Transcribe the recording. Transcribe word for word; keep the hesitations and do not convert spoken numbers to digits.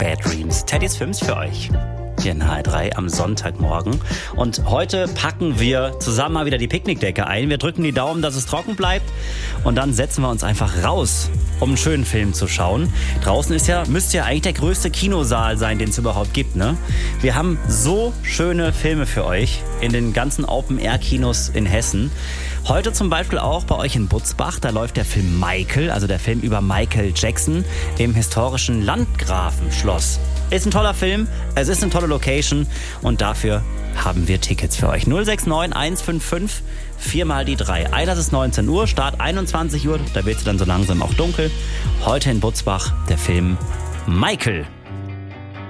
Bad Dreams, Teddys Films für euch. Hier in H R drei am Sonntagmorgen. Und heute packen wir zusammen mal wieder die Picknickdecke ein. Wir drücken die Daumen, dass es trocken bleibt. Und dann setzen wir uns einfach raus, um einen schönen Film zu schauen. Draußen ist ja, müsste ja eigentlich der größte Kinosaal sein, den es überhaupt gibt, ne? Wir haben so schöne Filme für euch in den ganzen Open-Air-Kinos in Hessen. Heute zum Beispiel auch bei euch in Butzbach. Da läuft der Film Michael, also der Film über Michael Jackson im historischen Landgrafenschloss. Ist ein toller Film, es ist eine tolle Location und dafür haben wir Tickets für euch. null sechs neun eins fünf fünf vier mal die drei. Einlass ist neunzehn Uhr, Start einundzwanzig Uhr, da wird es dann so langsam auch dunkel. Heute in Butzbach der Film Michael.